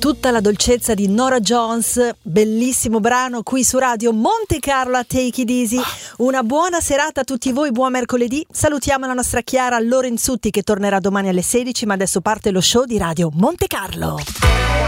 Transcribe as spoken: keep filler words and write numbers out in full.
tutta la dolcezza di Norah Jones, bellissimo brano qui su Radio Monte Carlo a Take It Easy. Una buona serata a tutti voi, buon mercoledì. Salutiamo la nostra Chiara Lorenzutti che tornerà domani alle sedici, ma adesso parte lo show di Radio Monte Carlo.